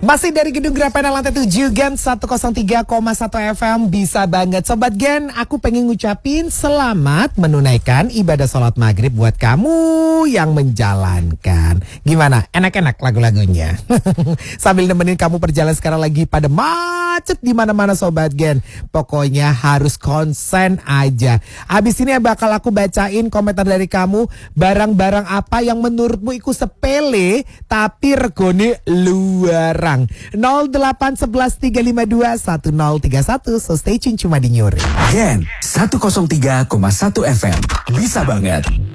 Masih dari Gedung Grapena lantai 7 Gen 103,1 FM. Bisa banget Sobat Gen, aku pengen ngucapin selamat menunaikan ibadah sholat maghrib buat kamu yang menjalankan. Gimana? Enak-enak lagu-lagunya. Sambil nemenin kamu perjalanan sekarang lagi pada macet di mana-mana Sobat Gen. Pokoknya harus konsen aja. Habis ini bakal aku bacain komentar dari kamu. Barang-barang apa yang menurutmu ikut sepele tapi regone luar. 0811-352-1031. So stay tune cuma di Nyuri. Gen 103,1 FM. Bisa banget.